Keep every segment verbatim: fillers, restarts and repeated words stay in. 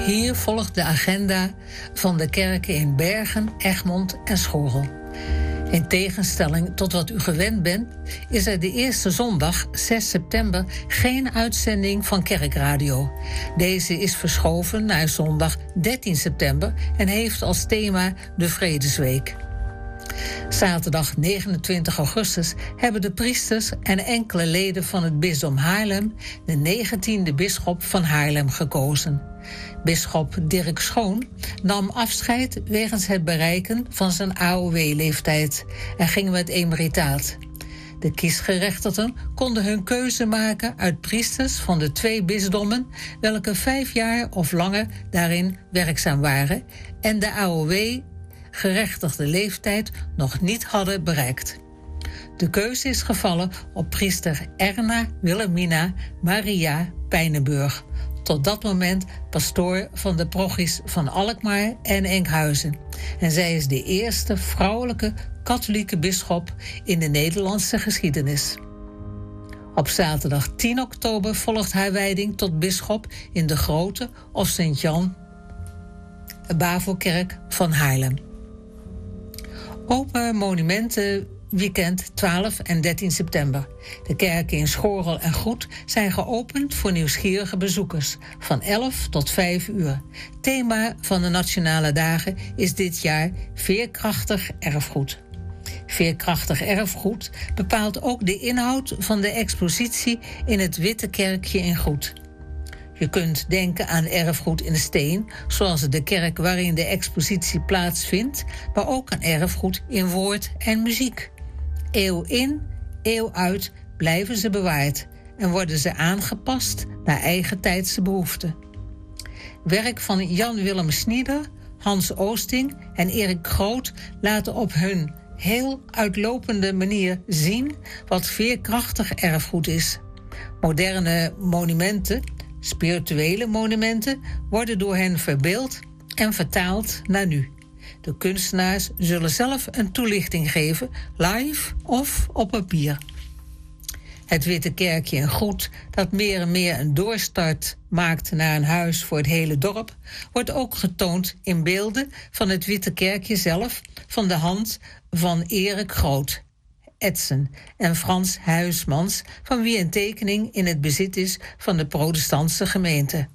Hier volgt de agenda van de kerken in Bergen, Egmond en Schorrel. In tegenstelling tot wat u gewend bent, is er de eerste zondag, zes september, geen uitzending van Kerkradio. Deze is verschoven naar zondag dertien september en heeft als thema de Vredesweek. Zaterdag negenentwintig augustus hebben de priesters en enkele leden van het bisdom Haarlem de negentiende bisschop van Haarlem gekozen. Bisschop Dirk Schoon nam afscheid wegens het bereiken van zijn A O W-leeftijd en ging met emeritaat. De kiesgerechtigden konden hun keuze maken uit priesters van de twee bisdommen, welke vijf jaar of langer daarin werkzaam waren en de A O W-gerechtigde leeftijd nog niet hadden bereikt. De keuze is gevallen op priester Erna Wilhelmina Maria Pijnenburg, tot dat moment pastoor van de parochies van Alkmaar en Enkhuizen. En zij is de eerste vrouwelijke katholieke bisschop in de Nederlandse geschiedenis. Op zaterdag tien oktober volgt haar wijding tot bisschop in de Grote of Sint-Jan Bavelkerk van Haarlem. Open Monumenten Weekend twaalf en dertien september. De kerken in Schorrel en Goed zijn geopend voor nieuwsgierige bezoekers van elf tot vijf uur. Thema van de Nationale Dagen is dit jaar veerkrachtig erfgoed. Veerkrachtig erfgoed bepaalt ook de inhoud van de expositie in het Witte Kerkje in Goed. Je kunt denken aan erfgoed in steen, zoals de kerk waarin de expositie plaatsvindt, maar ook aan erfgoed in woord en muziek. Eeuw in, eeuw uit blijven ze bewaard en worden ze aangepast naar eigen tijdse behoeften. Werk van Jan Willem Snieder, Hans Oosting en Erik Groot laten op hun heel uitlopende manier zien wat veerkrachtig erfgoed is. Moderne monumenten, spirituele monumenten, worden door hen verbeeld en vertaald naar nu. De kunstenaars zullen zelf een toelichting geven, live of op papier. Het Witte Kerkje in Goed, dat meer en meer een doorstart maakt naar een huis voor het hele dorp, wordt ook getoond in beelden van het Witte Kerkje zelf van de hand van Erik Groot, Edsen en Frans Huismans, van wie een tekening in het bezit is van de protestantse gemeente.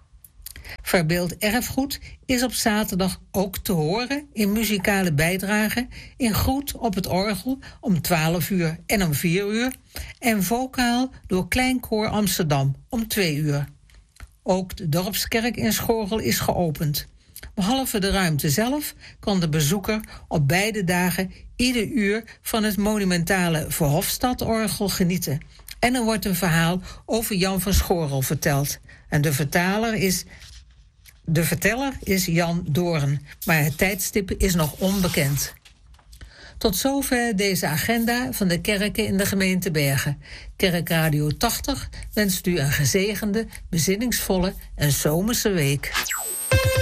Verbeeld erfgoed is op zaterdag ook te horen in muzikale bijdragen in Goed op het orgel om twaalf uur en om vier uur en vocaal door Kleinkoor Amsterdam om twee uur. Ook de dorpskerk in Schorrel is geopend. Behalve de ruimte zelf kan de bezoeker op beide dagen ieder uur van het monumentale Verhofstadorgel genieten. En er wordt een verhaal over Jan van Schorrel verteld. En de vertaler is De verteller is Jan Doorn, maar het tijdstip is nog onbekend. Tot zover deze agenda van de kerken in de gemeente Bergen. Kerkradio tachtig wenst u een gezegende, bezinningsvolle en zomerse week.